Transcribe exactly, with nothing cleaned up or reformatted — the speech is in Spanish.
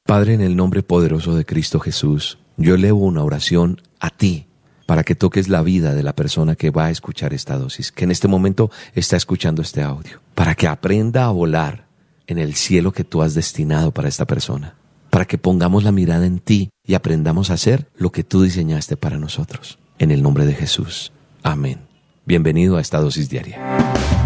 Padre, en el nombre poderoso de Cristo Jesús, yo elevo una oración a ti para que toques la vida de la persona que va a escuchar esta dosis, que en este momento está escuchando este audio, para que aprenda a volar en el cielo que tú has destinado para esta persona, para que pongamos la mirada en ti y aprendamos a hacer lo que tú diseñaste para nosotros. En el nombre de Jesús. Amén. Bienvenido a esta dosis diaria.